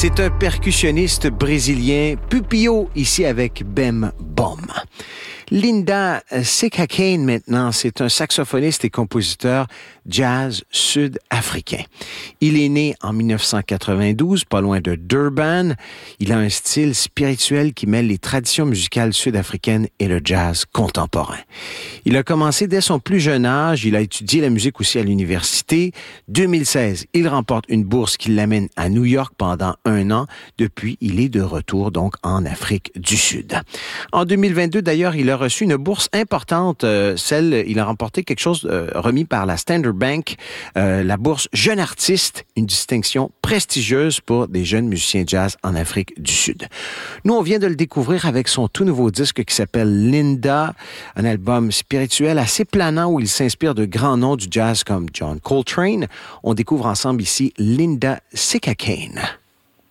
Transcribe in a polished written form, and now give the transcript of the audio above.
C'est un percussionniste brésilien, Pupio, ici avec Bem Bom. Linda Sekhakhane, maintenant, c'est un saxophoniste et compositeur jazz sud-africain. Il est né en 1992, pas loin de Durban. Il a un style spirituel qui mêle les traditions musicales sud-africaines et le jazz contemporain. Il a commencé dès son plus jeune âge. Il a étudié la musique aussi à l'université. 2016, il remporte une bourse qui l'amène à New York pendant 1 an. Depuis, il est de retour donc en Afrique du Sud. En 2022, d'ailleurs, il a reçu une bourse importante. Il a remporté quelque chose remis par la Standard Bank, la bourse Jeune Artiste, une distinction prestigieuse pour des jeunes musiciens jazz en Afrique du Sud. Nous, on vient de le découvrir avec son tout nouveau disque qui s'appelle Linda, un album spirituel assez planant où il s'inspire de grands noms du jazz comme John Coltrane. On découvre ensemble ici Linda Sekhakhane.